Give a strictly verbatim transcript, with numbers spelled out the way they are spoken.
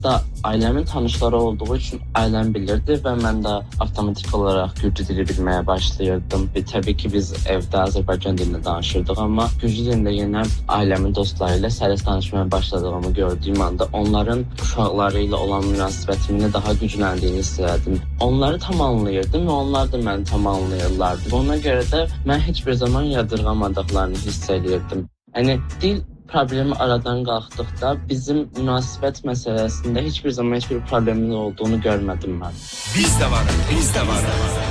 da ailəmin tanışları olduğu üçün ailəm bilirdi və mən də avtomatik olaraq gürcü dili bilməyə başlayırdım. Və təbii ki, biz evdə Azərbaycan dilində danışırdıq, amma gürcü dilində yenə ailəmin dostları ilə səlis danışmaya başladığımı gördüyüm anda onların uşaqları ilə olan münasibətimin daha gücləndiyini hiss elədim. Onları tam anlayırdım və onlar da məni tam anlayırlardı. Ona görə də mən heç bir zaman yadırğamadıqlarını hiss edirdim. Yəni dil problemi aradan qalxdıqda bizim münasibət məsələsində heç bir zaman heç bir problemin olduğunu görmədim mən. Biz də varıq, biz də varıq.